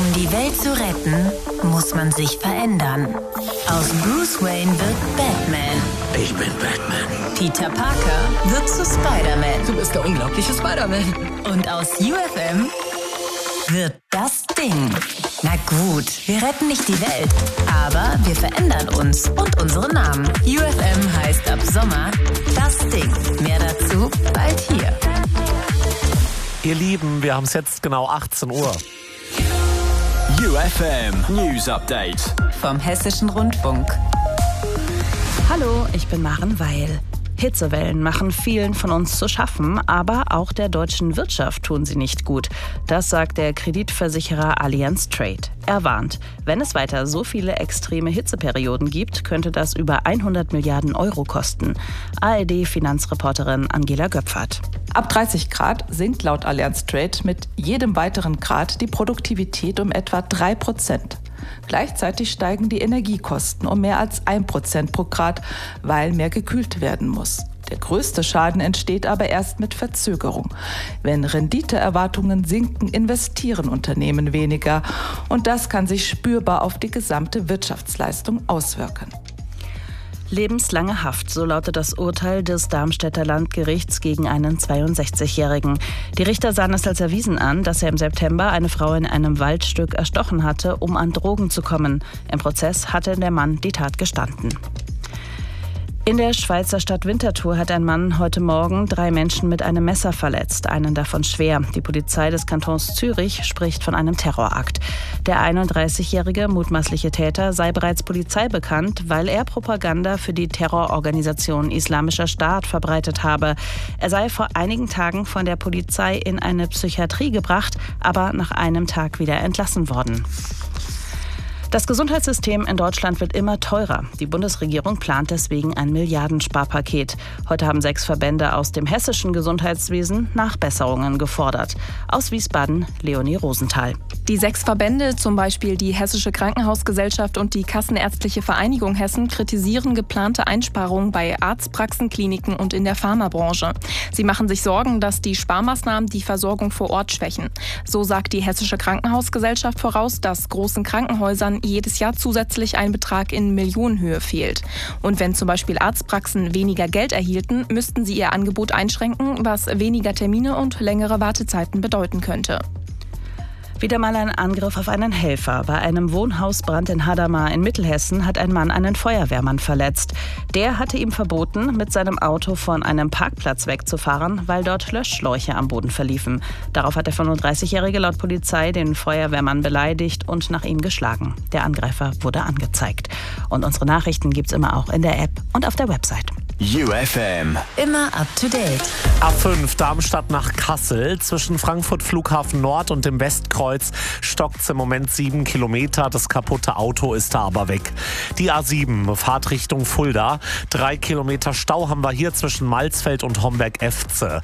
Um die Welt zu retten, muss man sich verändern. Aus Bruce Wayne wird Batman. Ich bin Batman. Peter Parker wird zu Spider-Man. Du bist der unglaubliche Spider-Man. Und aus UFM wird das Ding. Na gut, wir retten nicht die Welt, aber wir verändern uns und unsere Namen. UFM heißt ab Sommer das Ding. Mehr dazu bald hier. Ihr Lieben, wir haben es jetzt genau 18 Uhr. UFM News Update Vom Hessischen Rundfunk. Hallo, ich bin Maren Weil. Hitzewellen machen vielen von uns zu schaffen, aber auch der deutschen Wirtschaft tun sie nicht gut. Das sagt der Kreditversicherer Allianz Trade. Er warnt, wenn es weiter so viele extreme Hitzeperioden gibt, könnte das über 100 Milliarden Euro kosten. ARD-Finanzreporterin Angela Göpfert. Ab 30 Grad sinkt laut Allianz Trade mit jedem weiteren Grad die Produktivität um etwa 3%. Gleichzeitig steigen die Energiekosten um mehr als 1% pro Grad, weil mehr gekühlt werden muss. Der größte Schaden entsteht aber erst mit Verzögerung. Wenn Renditeerwartungen sinken, investieren Unternehmen weniger. Und das kann sich spürbar auf die gesamte Wirtschaftsleistung auswirken. Lebenslange Haft, so lautet das Urteil des Darmstädter Landgerichts gegen einen 62-Jährigen. Die Richter sahen es als erwiesen an, dass er im September eine Frau in einem Waldstück erstochen hatte, um an Drogen zu kommen. Im Prozess hatte der Mann die Tat gestanden. In der Schweizer Stadt Winterthur hat ein Mann heute Morgen 3 Menschen mit einem Messer verletzt, einen davon schwer. Die Polizei des Kantons Zürich spricht von einem Terrorakt. Der 31-jährige mutmaßliche Täter sei bereits Polizei bekannt, weil er Propaganda für die Terrororganisation Islamischer Staat verbreitet habe. Er sei vor einigen Tagen von der Polizei in eine Psychiatrie gebracht, aber nach einem Tag wieder entlassen worden. Das Gesundheitssystem in Deutschland wird immer teurer. Die Bundesregierung plant deswegen ein Milliardensparpaket. Heute haben 6 Verbände aus dem hessischen Gesundheitswesen Nachbesserungen gefordert. Aus Wiesbaden, Leonie Rosenthal. Die 6 Verbände, zum Beispiel die Hessische Krankenhausgesellschaft und die Kassenärztliche Vereinigung Hessen, kritisieren geplante Einsparungen bei Arztpraxen, Kliniken und in der Pharmabranche. Sie machen sich Sorgen, dass die Sparmaßnahmen die Versorgung vor Ort schwächen. So sagt die Hessische Krankenhausgesellschaft voraus, dass großen Krankenhäusern jedes Jahr zusätzlich ein Betrag in Millionenhöhe fehlt. Und wenn zum Beispiel Arztpraxen weniger Geld erhielten, müssten sie ihr Angebot einschränken, was weniger Termine und längere Wartezeiten bedeuten könnte. Wieder mal ein Angriff auf einen Helfer. Bei einem Wohnhausbrand in Hadamar in Mittelhessen hat ein Mann einen Feuerwehrmann verletzt. Der hatte ihm verboten, mit seinem Auto von einem Parkplatz wegzufahren, weil dort Löschschläuche am Boden verliefen. Darauf hat der 35-Jährige laut Polizei den Feuerwehrmann beleidigt und nach ihm geschlagen. Der Angreifer wurde angezeigt. Und unsere Nachrichten gibt's immer auch in der App und auf der Website. UFM Immer up to date. A5 Darmstadt nach Kassel. Zwischen Frankfurt Flughafen Nord und dem Westkreuz stockt's im Moment 7 Kilometer. Das kaputte Auto ist da aber weg. Die A7 Fahrtrichtung Fulda. 3 Kilometer Stau haben wir hier zwischen Malzfeld und Homberg-Efze.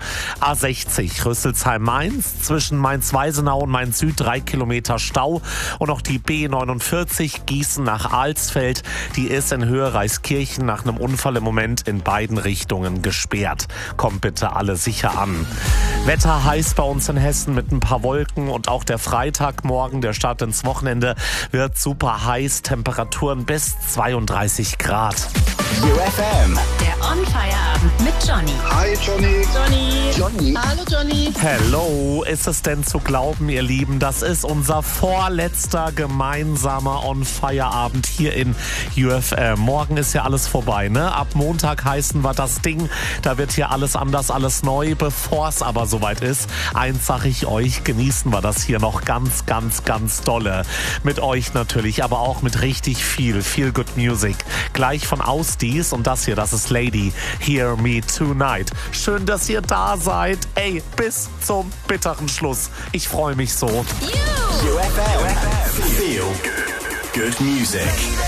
A60 Rüsselsheim-Mainz. Zwischen Mainz-Weisenau und Mainz-Süd 3 Kilometer Stau. Und auch die B49 Gießen nach Alsfeld. Die ist in Höhe Reiskirchen nach einem Unfall im Moment in beiden Richtungen gesperrt. Kommt bitte alle sicher an. Wetter heiß bei uns in Hessen mit ein paar Wolken und auch der Freitagmorgen, der Start ins Wochenende, wird super heiß. Temperaturen bis 32 Grad. UFM Der On-Fire-Abend mit Johnny. Hi Johnny. Johnny. Hallo Johnny. Hello, ist es denn zu glauben, ihr Lieben? Das ist unser vorletzter gemeinsamer On-Fire-Abend hier in UFM. Morgen ist ja alles vorbei, ne? Ab Montag heißen wir das Ding. Da wird hier alles anders, alles neu. Bevor es aber soweit ist, eins sage ich euch, genießen wir das hier noch ganz, ganz, ganz dolle. Mit euch natürlich, aber auch mit richtig viel Good Music. Gleich von Ausdies und das hier, das ist Lady, Hear Me Tonight. Schön, dass ihr da seid. Ey, bis zum bitteren Schluss. Ich freue mich so. UFM Feel good music.